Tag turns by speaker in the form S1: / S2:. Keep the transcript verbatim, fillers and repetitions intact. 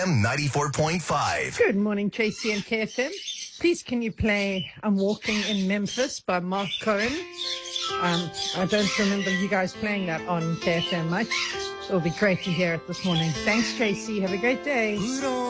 S1: ninety-four point five.
S2: Good morning, Tracy and K F M. Please, can you play I'm Walking in Memphis by Mark Cohen? Um, I don't remember you guys playing that on K F M much. It'll be great to hear it this morning. Thanks, Tracy. Have a great day.